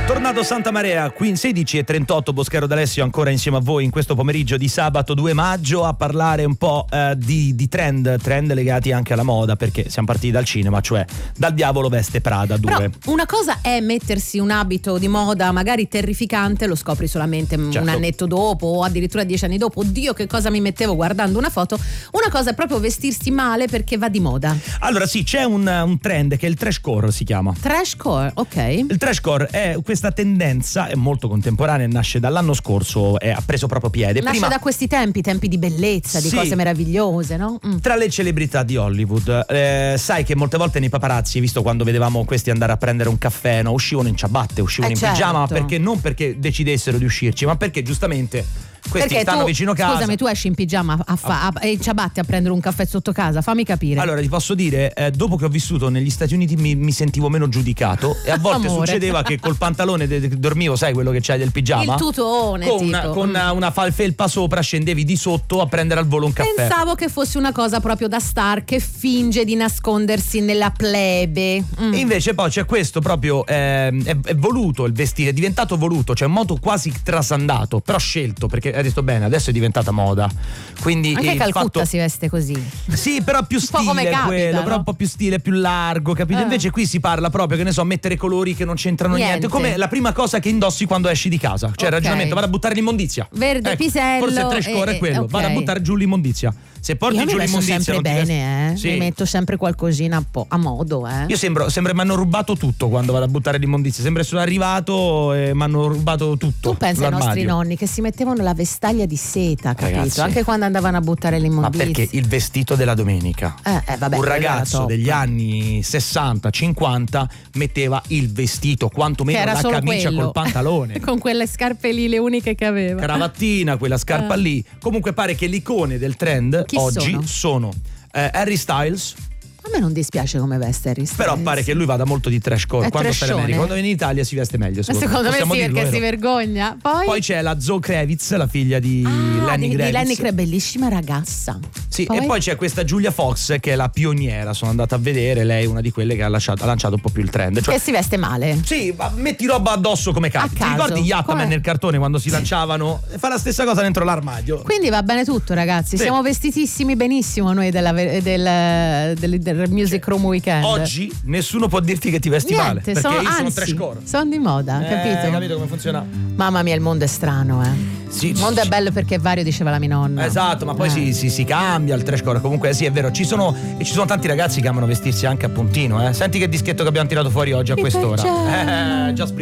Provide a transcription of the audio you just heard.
Tornado Santa Marea, qui in 16:38, Boschero D'Alessio ancora insieme a voi in questo pomeriggio di sabato 2 maggio a parlare un po' di trend legati anche alla moda, perché siamo partiti dal cinema, cioè dal Diavolo veste Prada 2. Però una cosa è mettersi un abito di moda magari terrificante, lo scopri solamente un annetto dopo o addirittura 10 anni dopo. Oddio, che cosa mi mettevo guardando una foto. Una cosa è proprio vestirsi male perché va di moda. Allora sì, c'è un trend che è il trashcore, si chiama. Trashcore, ok. Il trashcore è questa tendenza, è molto contemporanea, nasce dall'anno scorso, ha preso proprio piede. Nasce da questi tempi di bellezza, di cose meravigliose, no? Tra le celebrità di Hollywood, sai che molte volte nei paparazzi, visto quando vedevamo questi andare a prendere un caffè, no, uscivano in ciabatte, uscivano in pigiama, ma perché non perché decidessero di uscirci, ma perché giustamente questi perché stanno vicino casa. Scusami, tu esci in pigiama e in ciabatte a prendere un caffè sotto casa, fammi capire. Allora ti posso dire, dopo che ho vissuto negli Stati Uniti mi sentivo meno giudicato e a volte succedeva che col pantalone dormivo, sai quello che c'hai del pigiama, il tutone con una felpa sopra scendevi di sotto a prendere al volo un caffè. Pensavo che fosse una cosa proprio da star che finge di nascondersi nella plebe. E invece poi c'è questo proprio è voluto il vestire, è diventato voluto, cioè un modo quasi trasandato, però scelto, perché hai detto bene, adesso è diventata moda. Quindi anche Calcutta si veste così. Sì, però più stile come capita, quello, no? però un po' più stile, più largo, capito? Invece qui si parla proprio, che ne so, mettere colori che non c'entrano niente, come la prima cosa che indossi quando esci di casa. Cioè il ragionamento, vado a buttare l'immondizia. Verde, pisello. Forse il trashcore è quello, vado a buttare giù l'immondizia. Se porti giù l'immondizia sempre bene, sì. Mi metto sempre qualcosina a modo, Io sembra mi hanno rubato tutto quando vado a buttare l'immondizia. Sembra che sono arrivato e mi hanno rubato tutto. Tu pensi ai nostri nonni che si mettevano la vestaglia di seta, capito? Ragazzi, anche quando andavano a buttare l'immondizia. Ma perché il vestito della domenica? Vabbè, un ragazzo degli anni 60-50 metteva il vestito, quantomeno la camicia col pantalone. Con quelle scarpe lì, le uniche che aveva. Cravattina, quella scarpa lì. Comunque pare che l'icone del trend oggi sono Harry Styles. A me non dispiace come veste Harry Styles. Però pare che lui vada molto di trashcore. Quando sta in America, quando viene in Italia si veste meglio. Secondo me sì, dirlo, perché si vergogna. Poi c'è la Zoe Kravitz, la figlia di Lenny Kravitz. Di Lenny Kravitz, bellissima ragazza. Sì, e poi c'è questa Giulia Fox che è la pioniera. Sono andata a vedere, lei è una di quelle che ha lanciato un po' più il trend. Cioè, che si veste male. Sì, ma metti roba addosso come cazzo. Ti ricordi gli Ataman nel cartone quando si lanciavano? Fa la stessa cosa dentro l'armadio. Quindi va bene tutto, ragazzi. Sì. Siamo vestitissimi benissimo noi del Music Room Weekend. Oggi nessuno può dirti che ti vesti male, perché io sono trashcore. Sono di moda, capito come funziona? Mamma mia, il mondo è strano, Sì, il mondo è bello perché è vario, diceva la mia nonna. Esatto, ma poi si cambia il trashcore. Comunque sì, è vero, ci sono tanti ragazzi che amano vestirsi anche a puntino, Senti che dischetto che abbiamo tirato fuori oggi a quest'ora. Già